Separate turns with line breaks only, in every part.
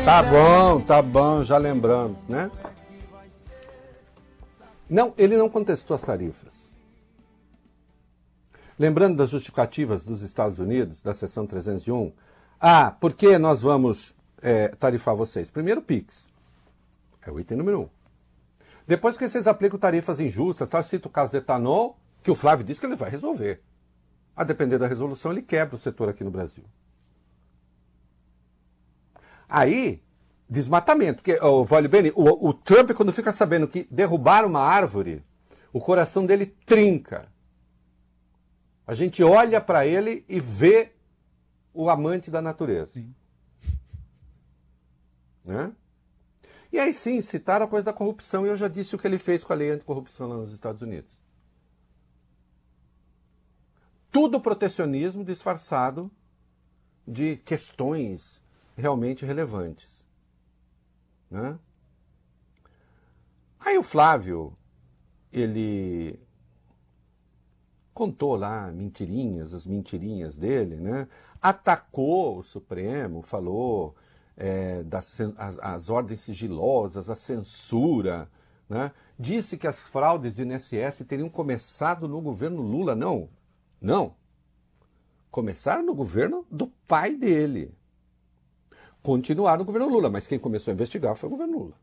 Tá bom, já lembramos, né? Não, ele não contestou as tarifas. Lembrando das justificativas dos Estados Unidos, da seção 301, por que nós vamos tarifar vocês? Primeiro, o PIX. É o item número 1. Depois que vocês aplicam tarifas injustas, cita o caso do etanol, que o Flávio disse que ele vai resolver. A depender da resolução, ele quebra o setor aqui no Brasil. Aí, desmatamento. Porque, Vale Bene, o Trump, quando fica sabendo que derrubaram uma árvore, o coração dele trinca. A gente olha para ele e vê o amante da natureza.
Sim.
Né? E aí sim, citaram a coisa da corrupção, e eu já disse o que ele fez com a lei anticorrupção lá nos Estados Unidos. Tudo protecionismo disfarçado de questões realmente relevantes. Né? Aí o Flávio, ele contou lá as mentirinhas dele, né? Atacou o Supremo, falou as ordens sigilosas, a censura, né? Disse que as fraudes do INSS teriam começado no governo Lula. Não. Começaram no governo do pai dele. Continuaram no governo Lula, mas quem começou a investigar foi o governo Lula.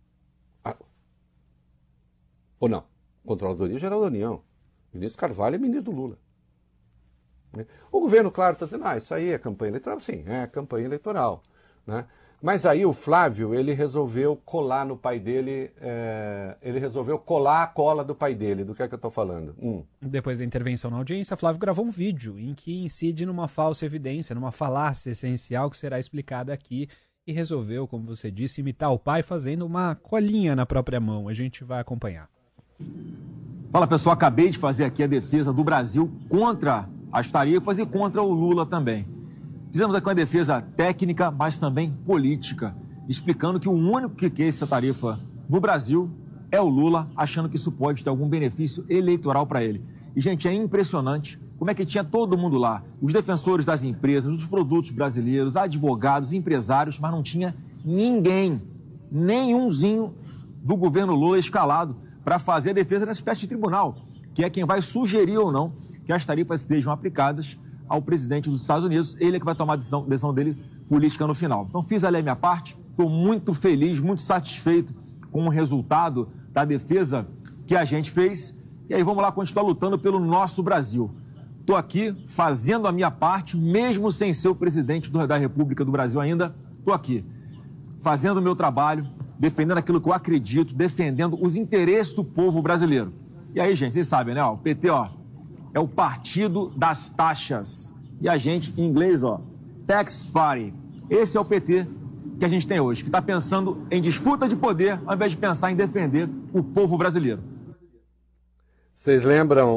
Ou não? Controladoria Geral da União. Ministro Carvalho é ministro do Lula. O governo, claro, está dizendo, isso aí é campanha eleitoral. Sim, é campanha eleitoral. Né? Mas aí o Flávio, ele resolveu colar no pai dele, ele resolveu colar a cola do pai dele. Do que é que eu estou falando?
Depois da intervenção na audiência, Flávio gravou um vídeo em que incide numa falsa evidência, numa falácia essencial que será explicada aqui, e resolveu, como você disse, imitar o pai fazendo uma colinha na própria mão. A gente vai acompanhar.
Fala, pessoal, acabei de fazer aqui a defesa do Brasil contra as tarifas e contra o Lula também. Fizemos aqui uma defesa técnica, mas também política, explicando que o único que quer essa tarifa no Brasil é o Lula, achando que isso pode ter algum benefício eleitoral para ele. E, gente, é impressionante como é que tinha todo mundo lá, os defensores das empresas, dos produtos brasileiros, advogados, empresários, mas não tinha ninguém, nenhumzinho do governo Lula escalado para fazer a defesa nessa espécie de tribunal, que é quem vai sugerir ou não que as tarifas sejam aplicadas ao presidente dos Estados Unidos. Ele é que vai tomar a decisão dele política no final. Então fiz ali a minha parte, estou muito feliz, muito satisfeito com o resultado da defesa que a gente fez. E aí vamos lá continuar lutando pelo nosso Brasil. Estou aqui fazendo a minha parte, mesmo sem ser o presidente da República do Brasil ainda, estou aqui fazendo o meu trabalho, defendendo aquilo que eu acredito, defendendo os interesses do povo brasileiro. E aí, gente, vocês sabem, né? O PT, é o partido das taxas. E a gente, em inglês, Tax Party. Esse é o PT que a gente tem hoje, que está pensando em disputa de poder, ao invés de pensar em defender o povo brasileiro.
Vocês lembram,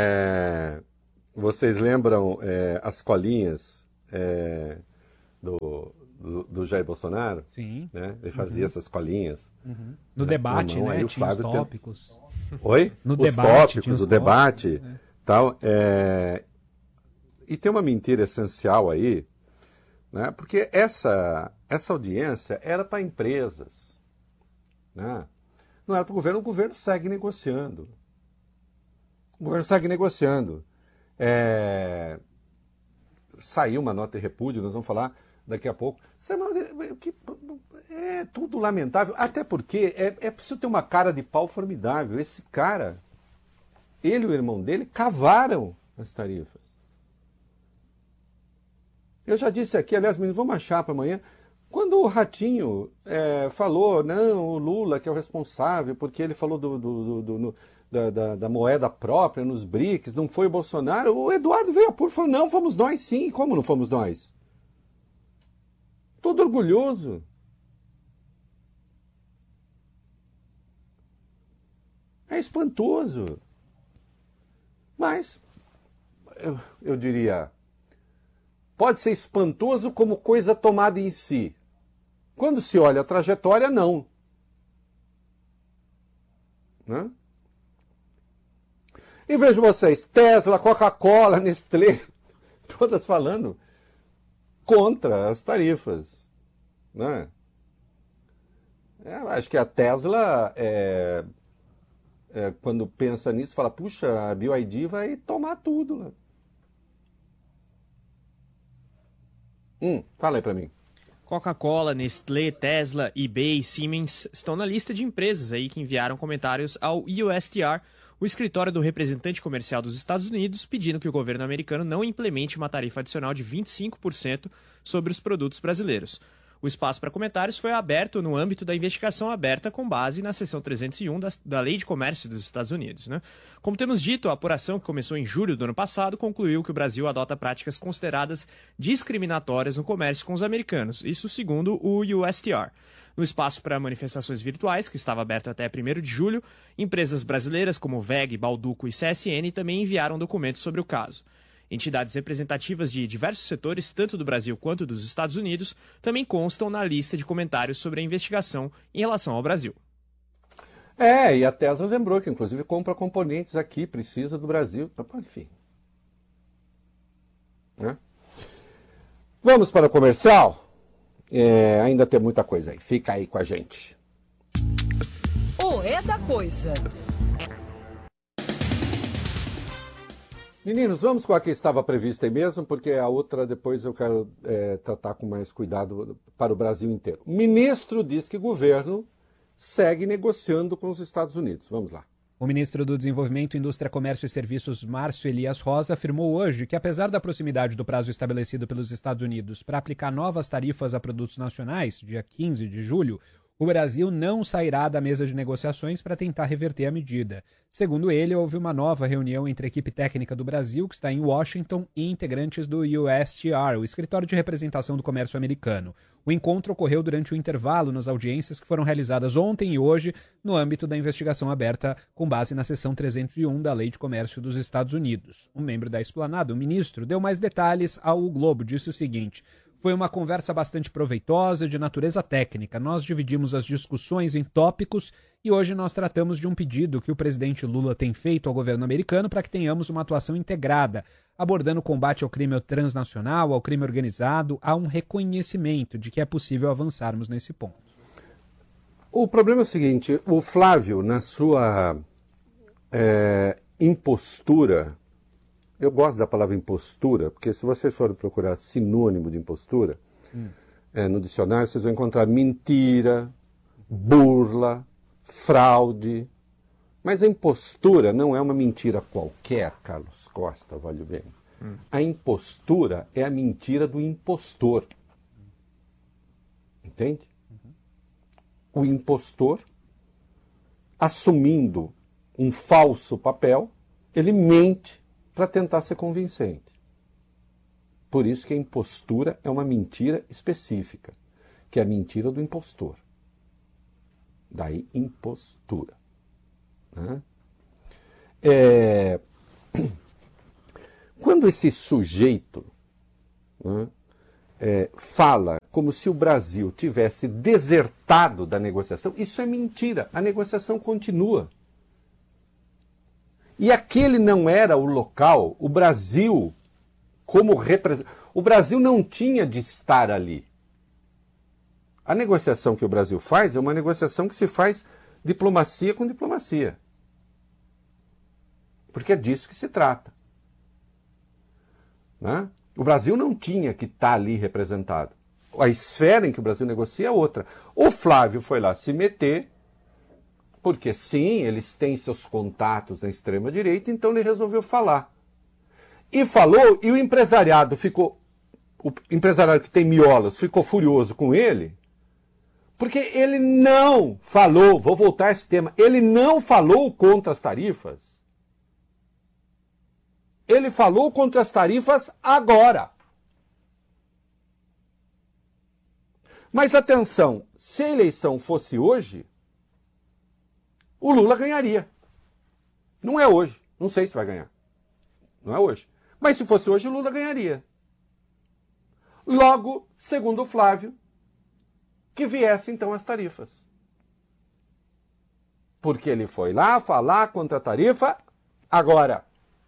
as colinhas do Jair Bolsonaro?
Sim.
Né? Ele fazia essas colinhas.
Uhum. No debate,
mão,
né?
Aí o
tinha os
Flávio
tópicos.
Oi?
No
os
debate,
tópicos, o debate, tal. E tem uma mentira essencial aí, né? Porque essa audiência era para empresas, né? Não era para o governo segue negociando. O governo segue negociando. Saiu uma nota de repúdio, nós vamos falar daqui a pouco. É tudo lamentável, até porque é preciso ter uma cara de pau formidável. Esse cara, ele e o irmão dele, cavaram as tarifas. Eu já disse aqui, aliás, meninos, vamos achar para amanhã, quando o Ratinho falou, não, o Lula que é o responsável, porque ele falou da moeda própria nos BRICS, não foi o Bolsonaro, o Eduardo veio a público e falou, não, fomos nós sim, como não fomos nós? Todo orgulhoso. É espantoso. Mas, eu diria, pode ser espantoso como coisa tomada em si. Quando se olha a trajetória, não. Né? E vejo vocês, Tesla, Coca-Cola, Nestlé, todas falando contra as tarifas. Né? Acho que a Tesla, quando pensa nisso, fala, puxa, a BYD vai tomar tudo, né? Fala aí para mim.
Coca-Cola, Nestlé, Tesla, eBay, Siemens estão na lista de empresas aí que enviaram comentários ao USTR, o escritório do representante comercial dos Estados Unidos, pedindo que o governo americano não implemente uma tarifa adicional de 25% sobre os produtos brasileiros. O espaço para comentários foi aberto no âmbito da investigação aberta com base na seção 301 da Lei de Comércio dos Estados Unidos, né? Como temos dito, a apuração que começou em julho do ano passado concluiu que o Brasil adota práticas consideradas discriminatórias no comércio com os americanos, isso segundo o USTR. No espaço para manifestações virtuais, que estava aberto até 1º de julho, empresas brasileiras como VEG, Balduco e CSN também enviaram documentos sobre o caso. Entidades representativas de diversos setores, tanto do Brasil quanto dos Estados Unidos, também constam na lista de comentários sobre a investigação em relação ao Brasil.
E a Tesla lembrou que, inclusive, compra componentes aqui, precisa do Brasil. Enfim. Né? Vamos para o comercial? Ainda tem muita coisa aí. Fica aí com a gente.
O É da Coisa.
Meninos, vamos com a que estava prevista aí mesmo, porque a outra depois eu quero tratar com mais cuidado para o Brasil inteiro. O ministro diz que o governo segue negociando com os Estados Unidos. Vamos lá.
O ministro do Desenvolvimento, Indústria, Comércio e Serviços, Márcio Elias Rosa, afirmou hoje que, apesar da proximidade do prazo estabelecido pelos Estados Unidos para aplicar novas tarifas a produtos nacionais, dia 15 de julho, o Brasil não sairá da mesa de negociações para tentar reverter a medida. Segundo ele, houve uma nova reunião entre a equipe técnica do Brasil, que está em Washington, e integrantes do USTR, o Escritório de Representação do Comércio Americano. O encontro ocorreu durante o intervalo nas audiências que foram realizadas ontem e hoje no âmbito da investigação aberta com base na seção 301 da Lei de Comércio dos Estados Unidos. Um membro da esplanada, o ministro, deu mais detalhes ao O Globo, disse o seguinte: foi uma conversa bastante proveitosa de natureza técnica. Nós dividimos as discussões em tópicos e hoje nós tratamos de um pedido que o presidente Lula tem feito ao governo americano para que tenhamos uma atuação integrada, abordando o combate ao crime transnacional, ao crime organizado, há um reconhecimento de que é possível avançarmos nesse ponto.
O problema é o seguinte, o Flávio, na sua impostura, eu gosto da palavra impostura, porque se vocês forem procurar sinônimo de impostura, no dicionário vocês vão encontrar mentira, burla, fraude. Mas a impostura não é uma mentira qualquer, Carlos Costa, vale bem. A impostura é a mentira do impostor. Entende? O impostor, assumindo um falso papel, ele mente para tentar ser convincente. Por isso que a impostura é uma mentira específica, que é a mentira do impostor. Daí, impostura. Né? Quando esse sujeito, né, fala como se o Brasil tivesse desertado da negociação, isso é mentira. A negociação continua. E aquele não era o local, o Brasil, como representante. O Brasil não tinha de estar ali. A negociação que o Brasil faz é uma negociação que se faz diplomacia com diplomacia. Porque é disso que se trata. Né? O Brasil não tinha que estar ali representado. A esfera em que o Brasil negocia é outra. O Flávio foi lá se meter, porque sim, eles têm seus contatos na extrema-direita, então ele resolveu falar. E falou, e o empresariado que tem miolos ficou furioso com ele, porque ele não falou, vou voltar a esse tema, ele não falou contra as tarifas. Ele falou contra as tarifas agora. Mas atenção, se a eleição fosse hoje, o Lula ganharia. Não é hoje, não sei se vai ganhar. Não é hoje. Mas se fosse hoje, o Lula ganharia. Logo, segundo o Flávio, que viessem então as tarifas. Porque ele foi lá falar contra a tarifa agora.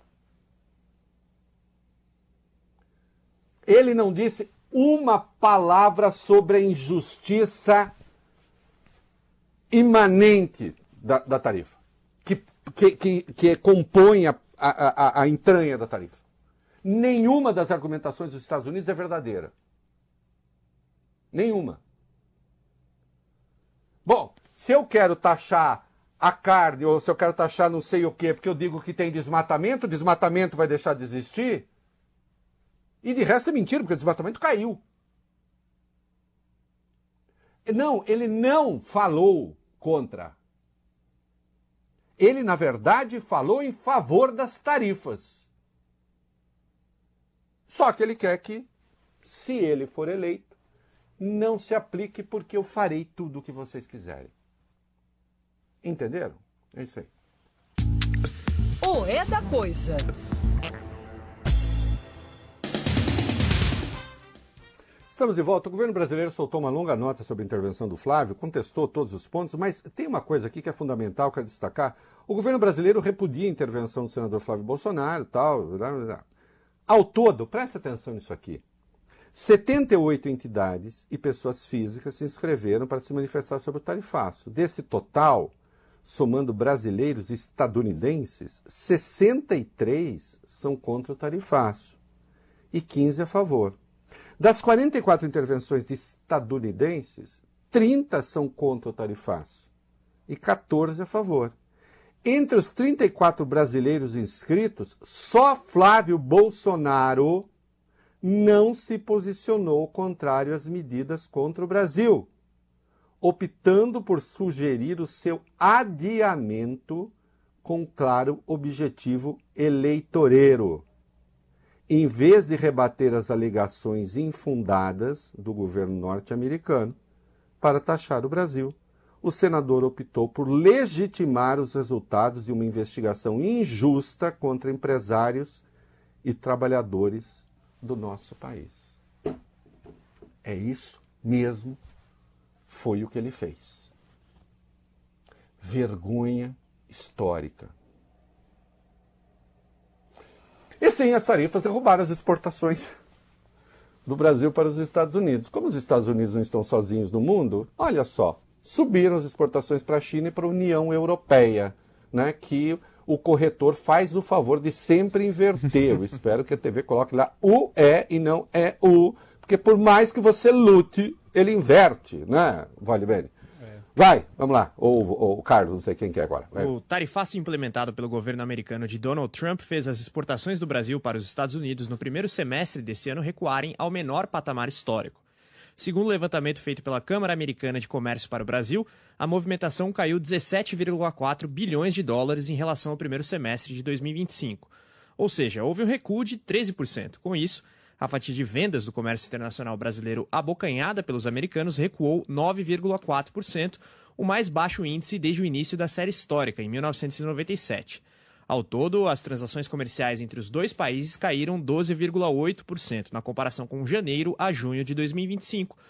Ele não disse uma palavra sobre a injustiça imanente da tarifa, que compõe a entranha da tarifa. Nenhuma das argumentações dos Estados Unidos é verdadeira. Nenhuma. Bom, se eu quero taxar a carne, ou se eu quero taxar não sei o quê, porque eu digo que tem desmatamento, o desmatamento vai deixar de existir. E de resto é mentira, porque o desmatamento caiu. Não, ele não falou contra. Ele, na verdade, falou em favor das tarifas. Só que ele quer que, se ele for eleito, não se aplique porque eu farei tudo o que vocês quiserem. Entenderam? É isso aí.
O É da Coisa.
Estamos de volta. O governo brasileiro soltou uma longa nota sobre a intervenção do Flávio, contestou todos os pontos, mas tem uma coisa aqui que é fundamental, quero destacar. O governo brasileiro repudia a intervenção do senador Flávio Bolsonaro e tal. Ao todo, presta atenção nisso aqui, 78 entidades e pessoas físicas se inscreveram para se manifestar sobre o tarifaço. Desse total, somando brasileiros e estadunidenses, 63 são contra o tarifaço e 15 a favor. Das 44 intervenções de estadunidenses, 30 são contra o tarifaço e 14 a favor. Entre os 34 brasileiros inscritos, só Flávio Bolsonaro não se posicionou contrário às medidas contra o Brasil, optando por sugerir o seu adiamento com claro objetivo eleitoreiro. Em vez de rebater as alegações infundadas do governo norte-americano para taxar o Brasil, o senador optou por legitimar os resultados de uma investigação injusta contra empresários e trabalhadores do nosso país. É isso mesmo, foi o que ele fez. Vergonha histórica. E sim, as tarifas derrubaram as exportações do Brasil para os Estados Unidos. Como os Estados Unidos não estão sozinhos no mundo, olha só, subiram as exportações para a China e para a União Europeia, né, que o corretor faz o favor de sempre inverter. Eu espero que a TV coloque lá UE e não EU, porque por mais que você lute, ele inverte, né, Vale Bene? Vai, vamos lá. Ou o Carlos, não sei quem que é agora. Vai.
O tarifaço implementado pelo governo americano de Donald Trump fez as exportações do Brasil para os Estados Unidos no primeiro semestre desse ano recuarem ao menor patamar histórico. Segundo o levantamento feito pela Câmara Americana de Comércio para o Brasil, a movimentação caiu 17,4 bilhões de dólares em relação ao primeiro semestre de 2025. Ou seja, houve um recuo de 13%. Com isso, a fatia de vendas do comércio internacional brasileiro abocanhada pelos americanos recuou 9,4%, o mais baixo índice desde o início da série histórica, em 1997. Ao todo, as transações comerciais entre os dois países caíram 12,8% na comparação com janeiro a junho de 2025,